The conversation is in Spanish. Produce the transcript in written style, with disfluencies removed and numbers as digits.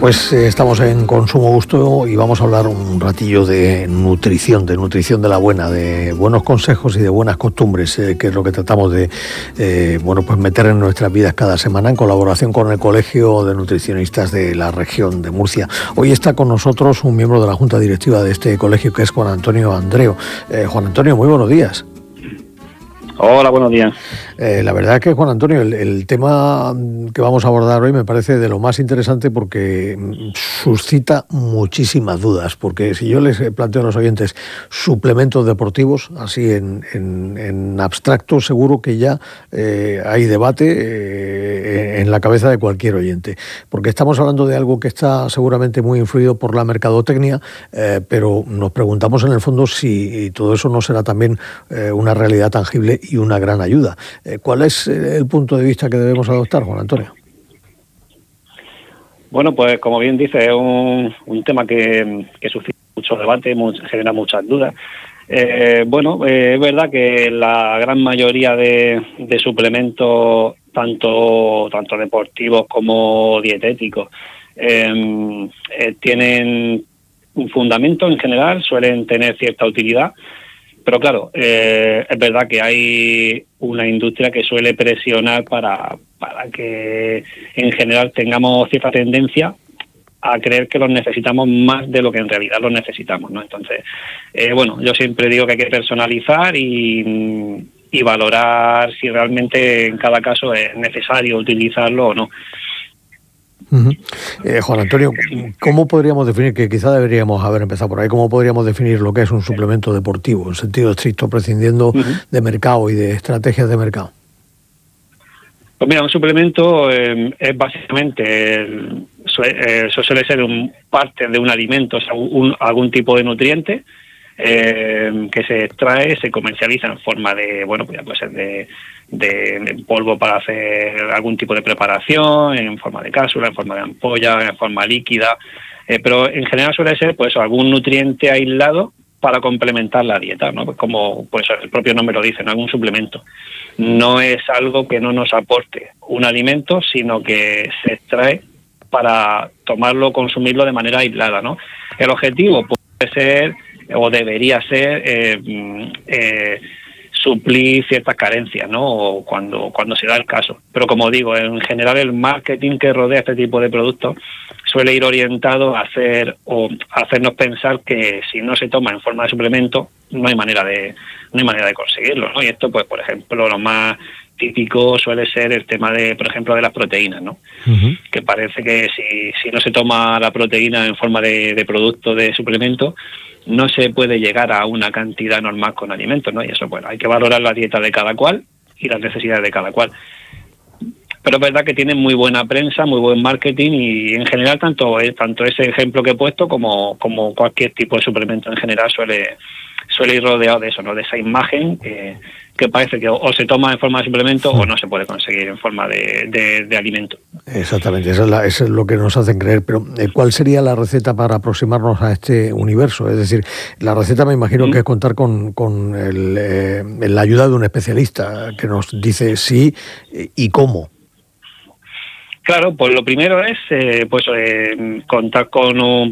Pues estamos en Consumo Gusto y vamos a hablar un ratillo de nutrición de la buena, de buenos consejos y de buenas costumbres, que es lo que tratamos de pues meter en nuestras vidas cada semana en colaboración con el Colegio de Nutricionistas de la región de Murcia. Hoy está con nosotros un miembro de la Junta Directiva de este colegio, que es Juan Antonio Andreu. Juan Antonio, muy buenos días. Hola, buenos días. La verdad es que, Juan Antonio, el tema que vamos a abordar hoy me parece de lo más interesante porque suscita muchísimas dudas. Porque si yo les planteo a los oyentes suplementos deportivos, así en abstracto, seguro que ya hay debate en la cabeza de cualquier oyente. Porque estamos hablando de algo que está seguramente muy influido por la mercadotecnia, pero nos preguntamos en el fondo si todo eso no será también una realidad tangible y una gran ayuda. ¿Cuál es el punto de vista que debemos adoptar, Juan Antonio? Bueno, pues como bien dice, es un tema que suscita mucho debate, genera muchas dudas. Es verdad que la gran mayoría de suplementos, tanto deportivos como dietéticos, tienen un fundamento en general, suelen tener cierta utilidad. Pero claro, es verdad que hay una industria que suele presionar para que en general tengamos cierta tendencia a creer que los necesitamos más de lo que en realidad los necesitamos, ¿no? Entonces, yo siempre digo que hay que personalizar y valorar si realmente en cada caso es necesario utilizarlo o no. Juan Antonio, ¿cómo podríamos definir, que quizá deberíamos haber empezado por ahí, cómo podríamos definir lo que es un suplemento deportivo, en sentido estricto, prescindiendo de mercado y de estrategias de mercado? Pues mira, un suplemento es básicamente, eso suele ser parte de un alimento, o sea, algún tipo de nutriente que se extrae, se comercializa en forma de, ya puede ser de polvo para hacer algún tipo de preparación, en forma de cápsula, en forma de ampolla, en forma líquida, pero en general suele ser pues algún nutriente aislado para complementar la dieta, ¿no? Pues como pues el propio nombre lo dice, ¿no? Algún suplemento. No es algo que no nos aporte un alimento, sino que se extrae para tomarlo, consumirlo de manera aislada, ¿no? El objetivo puede ser o debería ser suplir ciertas carencias, ¿no? O cuando se da el caso. Pero como digo, en general el marketing que rodea este tipo de productos suele ir orientado a hacernos pensar que si no se toma en forma de suplemento no hay manera de conseguirlo, ¿no? Y esto, pues, por ejemplo, lo más típico suele ser el tema de, por ejemplo, de las proteínas, ¿no? Que parece que si no se toma la proteína en forma de producto de suplemento, no se puede llegar a una cantidad normal con alimentos, ¿no? Y eso, hay que valorar la dieta de cada cual y las necesidades de cada cual. Pero es verdad que tienen muy buena prensa, muy buen marketing y en general tanto ese ejemplo que he puesto como cualquier tipo de suplemento en general suele ir rodeado de eso, ¿no? De esa imagen que parece que o se toma en forma de suplemento o no se puede conseguir en forma de alimento. Exactamente, eso es lo que nos hacen creer. Pero ¿cuál sería la receta para aproximarnos a este universo? Es decir, la receta me imagino que es contar con la ayuda de un especialista que nos dice sí y cómo. Claro, pues lo primero es contar con un